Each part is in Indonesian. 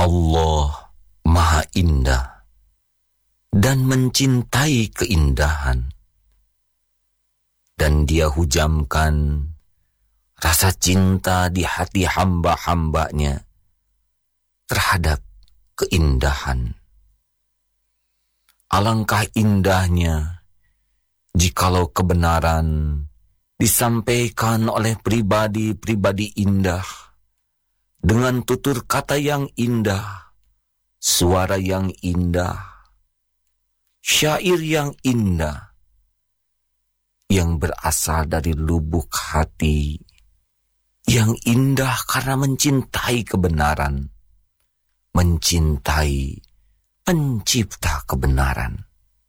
Allah Maha Indah dan mencintai keindahan, dan Dia hujamkan rasa cinta di hati hamba-hambanya terhadap keindahan. Alangkah indahnya jikalau kebenaran disampaikan oleh pribadi-pribadi indah dengan tutur kata yang indah, suara yang indah, syair yang indah, yang berasal dari lubuk hati, yang indah karena mencintai kebenaran, mencintai pencipta kebenaran.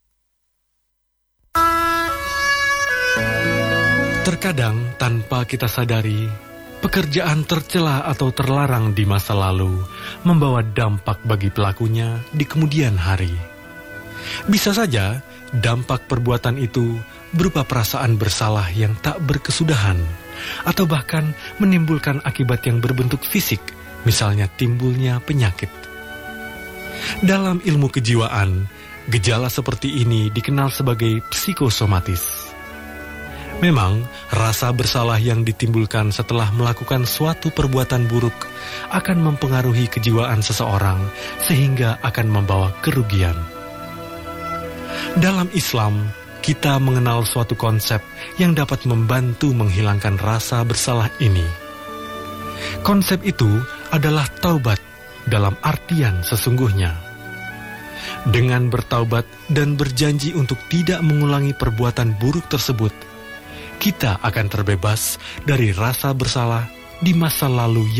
Terkadang tanpa kita sadari, pekerjaan tercela atau terlarang di masa lalu membawa dampak bagi pelakunya di kemudian hari. Bisa saja dampak perbuatan itu berupa perasaan bersalah yang tak berkesudahan, atau bahkan menimbulkan akibat yang berbentuk fisik, misalnya timbulnya penyakit. Dalam ilmu kejiwaan, gejala seperti ini dikenal sebagai psikosomatis. Memang, rasa bersalah yang ditimbulkan setelah melakukan suatu perbuatan buruk akan mempengaruhi kejiwaan seseorang sehingga akan membawa kerugian. Dalam Islam, kita mengenal suatu konsep yang dapat membantu menghilangkan rasa bersalah ini. Konsep itu adalah taubat dalam artian sesungguhnya. Dengan bertaubat dan berjanji untuk tidak mengulangi perbuatan buruk tersebut, kita akan terbebas dari rasa bersalah di masa lalu